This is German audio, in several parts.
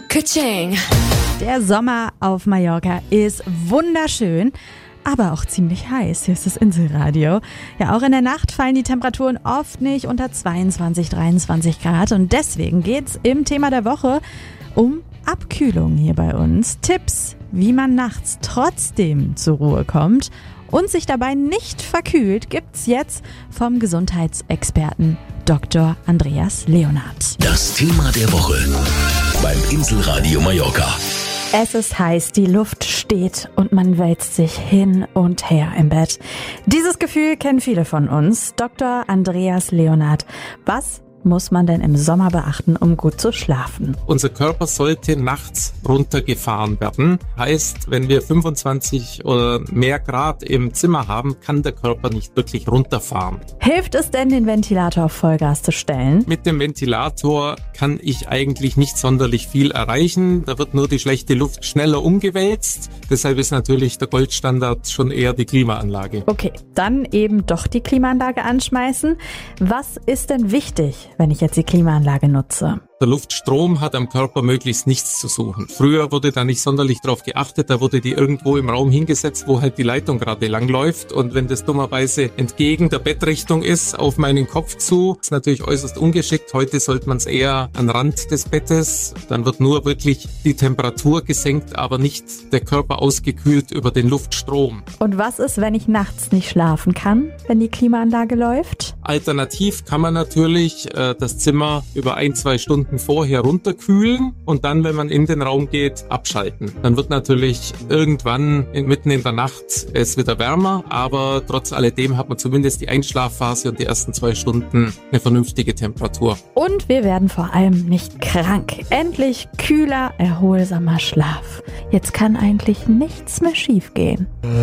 Ka-ching. Der Sommer auf Mallorca ist wunderschön, aber auch ziemlich heiß. Hier ist das Inselradio. Ja, auch in der Nacht fallen die Temperaturen oft nicht unter 22, 23 Grad. Und deswegen geht's im Thema der Woche um Abkühlung hier bei uns. Tipps, wie man nachts trotzdem zur Ruhe kommt und sich dabei nicht verkühlt, gibt's jetzt vom Gesundheitsexperten Dr. Andreas Leonhardt. Das Thema der Woche beim Inselradio Mallorca. Es ist heiß, die Luft steht und man wälzt sich hin und her im Bett. Dieses Gefühl kennen viele von uns. Dr. Andreas Leonhardt, was muss man denn im Sommer beachten, um gut zu schlafen? Unser Körper sollte nachts runtergefahren werden. Heißt, wenn wir 25 oder mehr Grad im Zimmer haben, kann der Körper nicht wirklich runterfahren. Hilft es denn, den Ventilator auf Vollgas zu stellen? Mit dem Ventilator kann ich eigentlich nicht sonderlich viel erreichen. Da wird nur die schlechte Luft schneller umgewälzt. Deshalb ist natürlich der Goldstandard schon eher die Klimaanlage. Okay, dann eben doch die Klimaanlage anschmeißen. Was ist denn wichtig, wenn ich jetzt die Klimaanlage nutze? Der Luftstrom hat am Körper möglichst nichts zu suchen. Früher wurde da nicht sonderlich drauf geachtet, da wurde die irgendwo im Raum hingesetzt, wo halt die Leitung gerade langläuft. Und wenn das dummerweise entgegen der Bettrichtung ist, auf meinen Kopf zu, ist natürlich äußerst ungeschickt. Heute sollte man es eher an den Rand des Bettes. Dann wird nur wirklich die Temperatur gesenkt, aber nicht der Körper ausgekühlt über den Luftstrom. Und was ist, wenn ich nachts nicht schlafen kann, wenn die Klimaanlage läuft? Alternativ kann man natürlich das Zimmer über 1-2 Stunden vorher runterkühlen und dann, wenn man in den Raum geht, abschalten. Dann wird natürlich irgendwann mitten in der Nacht es wieder wärmer, aber trotz alledem hat man zumindest die Einschlafphase und die ersten 2 Stunden eine vernünftige Temperatur. Und wir werden vor allem nicht krank. Endlich kühler, erholsamer Schlaf. Jetzt kann eigentlich nichts mehr schiefgehen.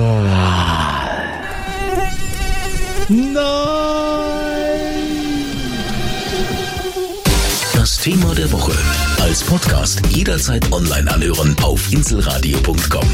Das Thema der Woche als Podcast jederzeit online anhören auf inselradio.com.